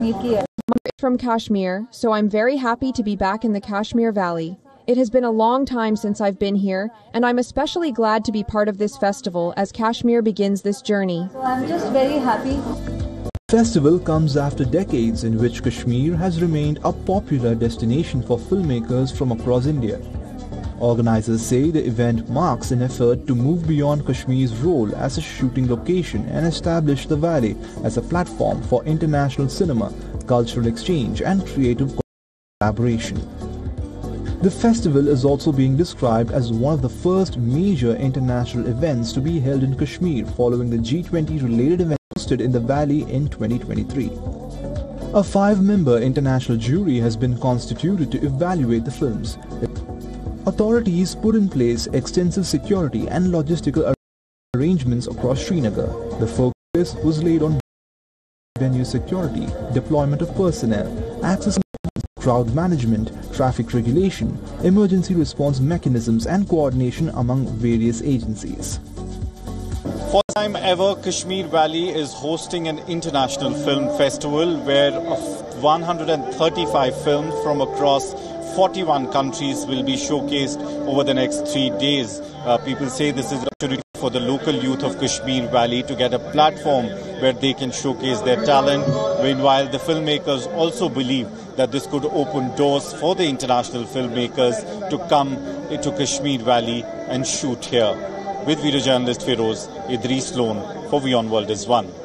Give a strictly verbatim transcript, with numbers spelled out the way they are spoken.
From Kashmir, so I'm very happy to be back in the Kashmir Valley. It has been a long time since I've been here, and I'm especially glad to be part of this festival as Kashmir begins this journey. So I'm just very happy. The festival comes after decades in which Kashmir has remained a popular destination for filmmakers from across India. Organizers say the event marks an effort to move beyond Kashmir's role as a shooting location and establish the valley as a platform for international cinema, cultural exchange and creative collaboration. The festival is also being described as one of the first major international events to be held in Kashmir following the G twenty related event hosted in the valley in twenty twenty-three. A five-member international jury has been constituted to evaluate the films. Authorities put in place extensive security and logistical arrangements across Srinagar. The focus was laid on venue security, deployment of personnel, access crowd management, traffic regulation, emergency response mechanisms and coordination among various agencies. First time ever, Kashmir Valley is hosting an international film festival where one hundred thirty-five films from across forty-one countries will be showcased over the next three days. Uh, people say this is an opportunity for the local youth of Kashmir Valley to get a platform where they can showcase their talent. Meanwhile, the filmmakers also believe that this could open doors for the international filmmakers to come to Kashmir Valley and shoot here. With video journalist Feroz, Idris Lone for WION World is One.